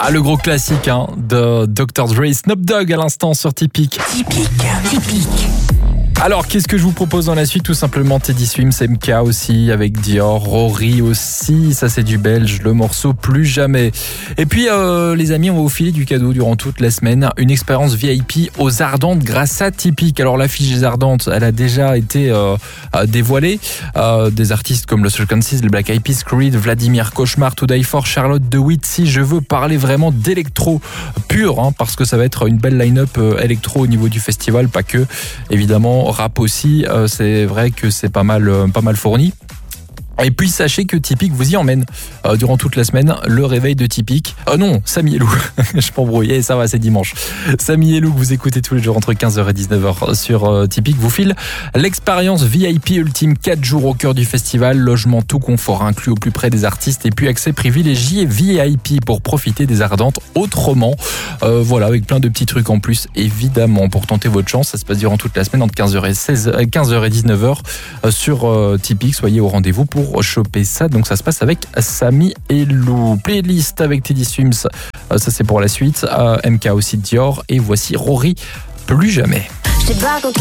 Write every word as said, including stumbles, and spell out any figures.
Ah, le gros classique hein, de docteur Dre, Snoop Dogg à l'instant sur Typique. Typique, typique. Alors, qu'est-ce que je vous propose dans la suite? Tout simplement Teddy Swims, M K aussi, avec Dior, Rory aussi, ça c'est du belge, le morceau Plus Jamais. Et puis, euh, les amis, on va vous filer du cadeau durant toute la semaine, une expérience V I P aux Ardentes grâce à Typique. Alors, l'affiche des Ardentes, elle a déjà été euh, dévoilée. Euh, des artistes comme Lost Frequencies, les Black Eyed Peas, Creed, Vladimir Cauchemar, To Die For, Charlotte DeWitt. Si je veux parler vraiment d'électro pur, hein, parce que ça va être une belle line-up euh, électro au niveau du festival, pas que, évidemment, rap aussi, euh, c'est vrai que c'est pas mal, euh, pas mal fourni. Et puis sachez que Typique vous y emmène euh, durant toute la semaine, le réveil de Typique. Oh non, Samy et Lou, je m'embrouille, ça va, c'est dimanche. Samy et Lou que vous écoutez tous les jours entre quinze heures et dix-neuf heures sur euh, Typique vous file l'expérience V I P ultime, quatre jours au cœur du festival, logement tout confort inclus au plus près des artistes et puis accès privilégié V I P pour profiter des Ardentes autrement. Euh, voilà, avec plein de petits trucs en plus évidemment pour tenter votre chance. Ça se passe durant toute la semaine entre quinze heures et seize, quinze heures et dix-neuf heures euh, sur euh, Typique. Soyez au rendez-vous pour choper ça. Donc ça se passe avec Samy et Lou. Playlist avec Teddy Swims, euh, ça c'est pour la suite. euh, M K aussi, Dior, et voici Rory, Plus Jamais.